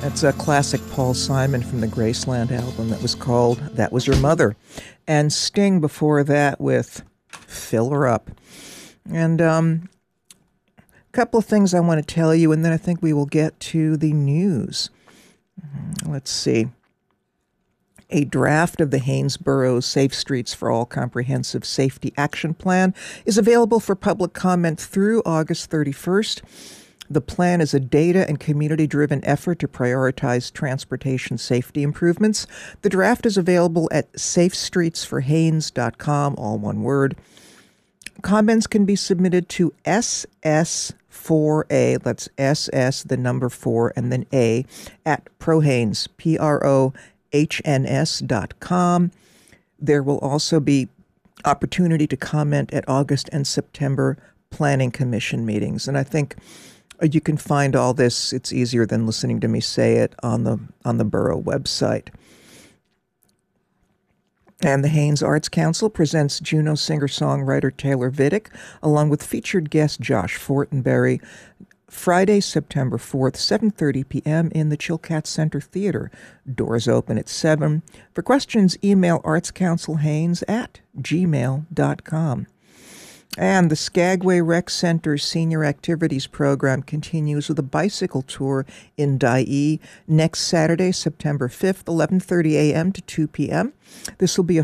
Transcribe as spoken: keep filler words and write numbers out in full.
That's a classic Paul Simon from the Graceland album that was called That Was Your Mother. And Sting before that with Fill Her Up. And um, a couple of things I want to tell you, and then I think we will get to the news. Let's see. A draft of the Haynesboro Safe Streets for All Comprehensive Safety Action Plan is available for public comment through August thirty-first. The plan is a data and community-driven effort to prioritize transportation safety improvements. The draft is available at safe streets for haynes dot com, all one word. Comments can be submitted to S S four A, that's S S, the number four, and then A, at ProHaynes, P R O H N S dot com. There will also be opportunity to comment at August and September Planning Commission meetings. And I think you can find all this, it's easier than listening to me say it, on the on the borough website. And the Haines Arts Council presents Juno singer-songwriter Taylor Vidic, along with featured guest Josh Fortenberry, Friday, September fourth, seven thirty p.m. in the Chilkat Center Theater. Doors open at seven. For questions, email artscouncilhaines at gmail dot com. And the Skagway Rec Center's Senior Activities Program continues with a bicycle tour in Dyea next Saturday, September fifth, eleven thirty a.m. to two p.m. This will be a